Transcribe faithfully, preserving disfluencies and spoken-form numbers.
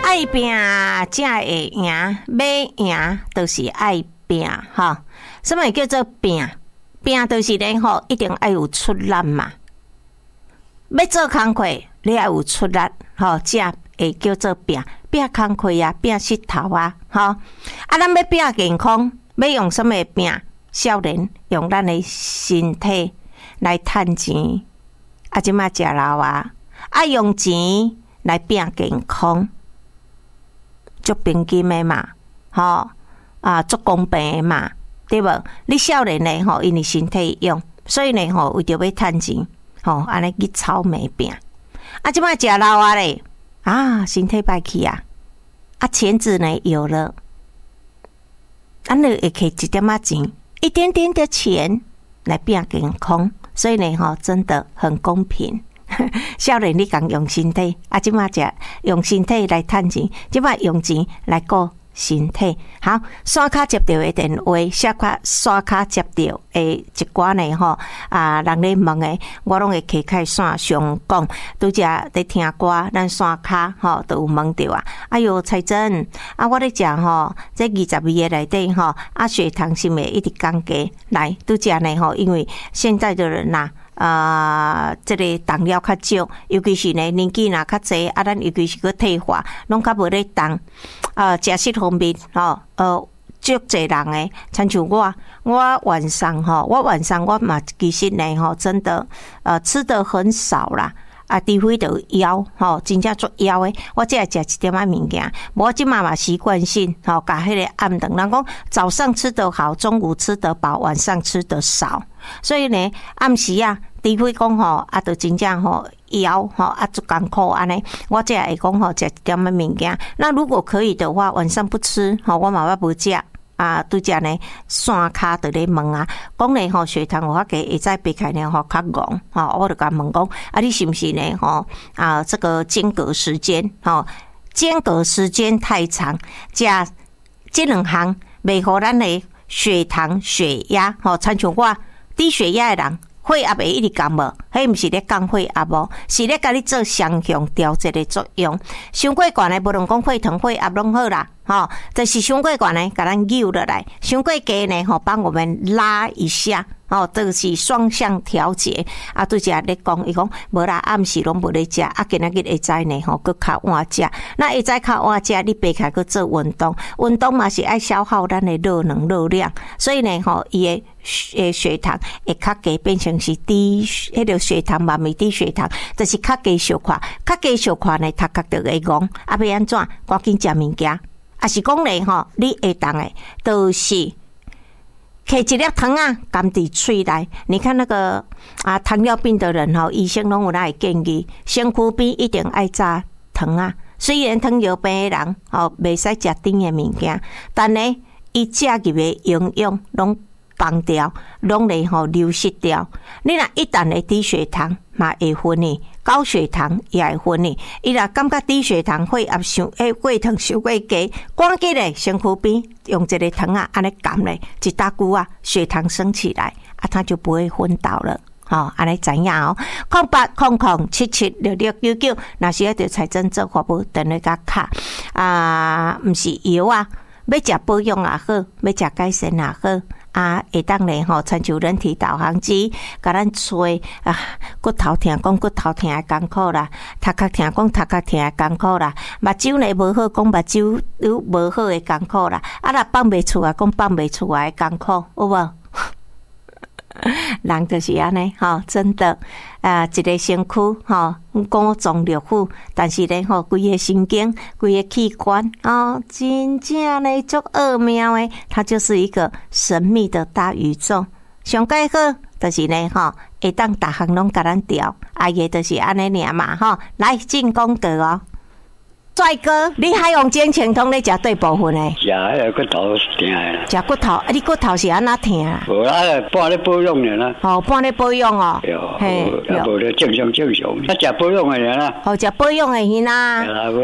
爱拼才会赢，要赢就是爱拼哈。什么叫做拼？拼就是咧吼，一定爱有出力嘛。要做工课，你要有出力，吼，才会叫做拼。拼工课啊，拼石头啊，吼。啊，咱要拼健康，要用什么拼？少年用咱的身体来赚钱，啊，即马食老啊，啊，用钱来拼健康，足平均的嘛，吼啊，足公平的嘛，对无？你少年呢，吼，因为身体用，所以呢，吼，为着要赚钱，吼，安尼去操美拼，啊，即马食老啊咧，啊，身体歹去啊，啊，钱子呢有了，咱就会摕一点仔钱。一点点的钱来变健康，所以呢，吼，真的很公平。少年你讲用身体，啊，即马只用身体来赚钱，即马用钱来顾身体。好，刷卡接到的电话，刷卡刷卡接到诶一寡呢吼啊，人咧问诶，我拢会开开线上讲，拄则咧听歌，咱刷卡吼都有问到啊。哎哟，彩珍啊，我咧讲吼，这二十二个内底吼，啊血糖是咪一直降低？来，拄则呢吼，因为现在的人呐、啊。啊、呃，这个糖尿较少，尤其是呢年纪若较济，啊，咱尤其是个退化，拢较无咧动。啊、呃，食食方面，吼，呃，足济人诶，亲像我，我晚上吼，我晚上我嘛其实呢吼，真的，呃，吃得很少啦。啊，除非就枵吼，真正足枵诶，我只会食一点仔物件。我即嘛嘛习惯性吼，甲迄个暗顿，人讲早上吃得好，中午吃得饱，晚上吃得少。所以呢，暗时啊，除非讲吼，啊，就真正吼枵吼，啊，足艰苦安尼，我只会讲吼，食一点仔物件。那如果可以的话，晚上不吃吼，我嘛要无食。啊，拄则呢，线卡伫咧问啊，讲咧吼血糖有法低，会使避开呢吼较戆吼，我就甲问讲，啊，你是毋是呢吼啊？这个间隔时间吼，间隔时间太长，食这两项袂互咱的血糖、血压吼，亲像我低血压的人。血压会一直降无，迄毋是咧降血压无，是咧甲你做双向调节的作用。伤过悬的，无论讲血糖、血压拢好啦，吼，就是伤过悬的，甲咱扭落来；伤过低呢，吼，帮我们拉一下，吼，这个是双向调节。啊，拄则咧讲，伊讲无啦，暗时拢无咧食，啊，今仔日会知呢，吼，佮较晚食。那会知较晚食，你爬起来佮做运动，运动嘛是爱消耗咱的热能热量，所以呢，吼，伊的诶血糖会较低，变成是低，迄个血糖嘛咪低血糖，就是较低小块，较低小块呢，头壳就会戆，啊，要安怎？赶紧食物件，啊是讲咧吼，你会当诶，都是。摕一粒糖啊，含伫喙内。你看那个啊，糖尿病的人吼，医生拢有来建议，身躯边一定爱炸糖啊。虽然糖尿病的人吼，袂使食甜的物件，但呢，伊食入的营养拢放掉，拢会吼流失掉。你若一旦会低血糖，嘛会分呢；高血糖也会分呢。伊若感觉低血糖血压伤，诶，血糖伤过低，赶紧咧身躯边用一个糖啊，安尼含咧，一大股啊，血糖升起来，啊，他就不会昏倒了。哦，安尼知影哦，空八空空七七六六九九，若是要着财政做服务，等你甲卡啊，毋是药啊，要食保养也好，要食改善也好。啊，会当咧吼，亲像人体导航机，甲咱吹啊，骨头疼讲骨头疼的艰苦啦，头壳疼讲头壳疼的艰苦啦，目睭咧无好讲目睭有无好的艰苦啦，啊，若放袂出来讲放袂出来的艰苦，有无？人就是安尼吼，真的啊，一个身躯吼，讲重力府，但是咧吼，规个神经、规个器官哦，真正咧足奥妙诶，它就是一个神秘的大宇宙。上介好就是咧吼，会当逐项拢甲咱调，啊个就是安尼尔嘛吼，来进广告哦。帅哥，你海洋精清通咧食对部分诶？ 食迄个骨头疼诶。 食骨头，啊，你骨头是安怎疼啊？ 无啦，半咧保养尔啦。 哦，半咧保养哦。 对，嘿，无咧正常正常。啊，食保养诶尔啦。 哦，食保养诶，是呐。